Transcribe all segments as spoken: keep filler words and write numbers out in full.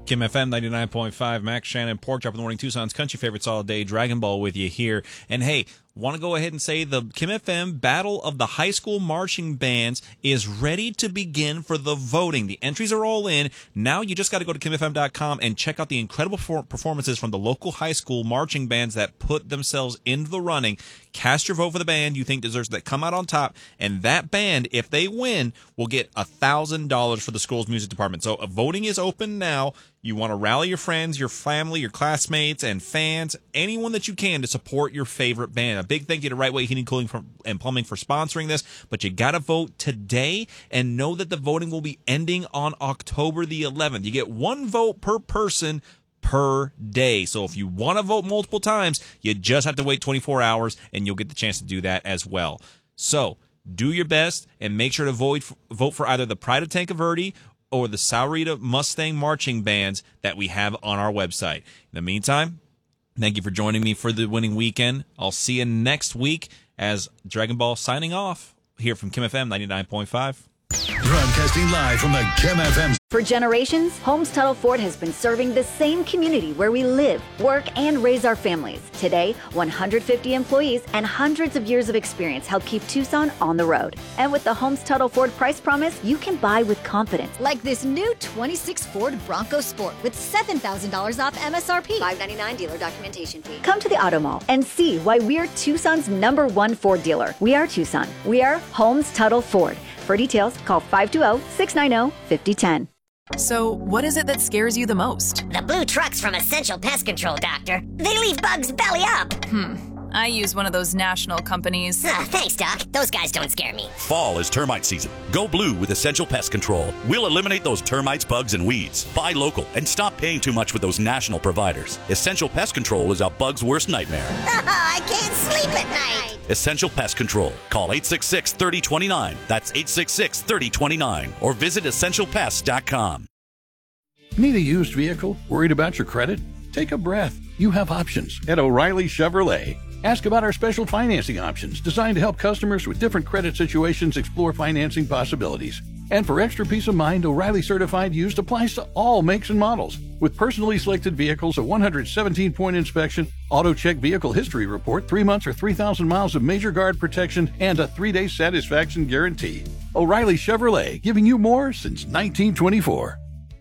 Kim F M ninety-nine point five, Max Shannon, Pork Chop in the Morning, Tucson's country favorites all day, Dragon Ball with you here. And hey, want to go ahead and say the Kim F M Battle of the High School Marching Bands is ready to begin for the voting. The entries are all in. Now you just got to go to kim f m dot com and check out the incredible performances from the local high school marching bands that put themselves into the running. Cast your vote for the band you think deserves that come out on top, and that band, if they win, will get one thousand dollars for the school's music department. So uh, voting is open now. You want to rally your friends, your family, your classmates, and fans, anyone that you can to support your favorite band. A big thank you to Right Way Heating, Cooling for, and Plumbing for sponsoring this, but you got to vote today and know that the voting will be ending on October the eleventh. You get one vote per person per day. So if you want to vote multiple times, you just have to wait twenty-four hours, and you'll get the chance to do that as well. So do your best and make sure to vote for, vote for either the Pride of Tanque Verde or the Sahuarita Mustang marching bands that we have on our website. In the meantime, thank you for joining me for the winning weekend. I'll see you next week as Dragon Ball signing off here from Kim F M ninety-nine point five. Broadcasting live from the Kim F M. For generations, Holmes Tuttle Ford has been serving the same community where we live, work, and raise our families. Today, one hundred fifty employees and hundreds of years of experience help keep Tucson on the road. And with the Holmes Tuttle Ford price promise, you can buy with confidence. Like this new twenty-six Ford Bronco Sport with seven thousand dollars off M S R P. five ninety-nine dealer documentation fee. Come to the Auto Mall and see why we're Tucson's number one Ford dealer. We are Tucson. We are Holmes Tuttle Ford. For details, call five two zero, six nine zero, five zero one zero. So, what is it that scares you the most? The blue trucks from Essential Pest Control, Doctor. They leave bugs belly up. Hmm. I use one of those national companies. Ah, thanks, Doc. Those guys don't scare me. Fall is termite season. Go blue with Essential Pest Control. We'll eliminate those termites, bugs, and weeds. Buy local and stop paying too much with those national providers. Essential Pest Control is a bug's worst nightmare. I can't sleep at night. Essential Pest Control. Call eight six six, three zero two nine. That's eight six six, three zero two nine. Or visit essential pest dot com. Need a used vehicle? Worried about your credit? Take a breath. You have options at O'Reilly Chevrolet. Ask about our special financing options designed to help customers with different credit situations explore financing possibilities. And for extra peace of mind, O'Reilly Certified Used applies to all makes and models. With personally selected vehicles, a one hundred seventeen point inspection, auto-check vehicle history report, three months or three thousand miles of major guard protection, and a three-day satisfaction guarantee. O'Reilly Chevrolet, giving you more since nineteen twenty-four.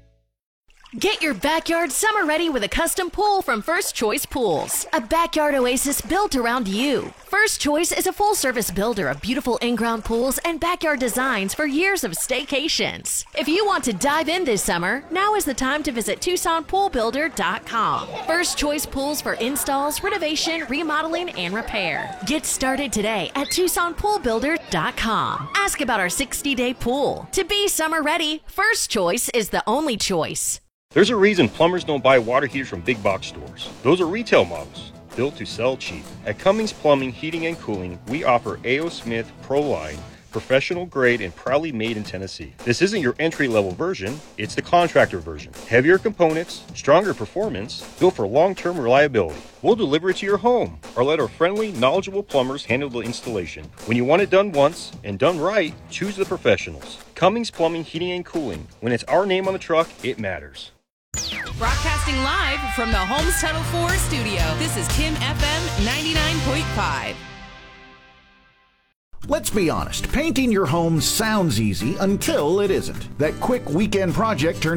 Get your backyard summer ready with a custom pool from First Choice Pools. A backyard oasis built around you. First Choice is a full-service builder of beautiful in-ground pools and backyard designs for years of staycations. If you want to dive in this summer, now is the time to visit Tucson Pool Builder dot com. First Choice Pools for installs, renovation, remodeling, and repair. Get started today at Tucson Pool Builder dot com. Ask about our sixty-day pool. To be summer ready, First Choice is the only choice. There's a reason plumbers don't buy water heaters from big box stores. Those are retail models, built to sell cheap. At Cummings Plumbing, Heating and Cooling, we offer A O. Smith Pro Line, professional grade and proudly made in Tennessee. This isn't your entry-level version, it's the contractor version. Heavier components, stronger performance, built for long-term reliability. We'll deliver it to your home, or let our friendly, knowledgeable plumbers handle the installation. When you want it done once, and done right, choose the professionals. Cummings Plumbing, Heating and Cooling. When it's our name on the truck, it matters. Broadcasting live from the Holmes Tuttle Ford studio, this is Kim F M ninety-nine point five. Let's be honest, painting your home sounds easy until it isn't. That quick weekend project turns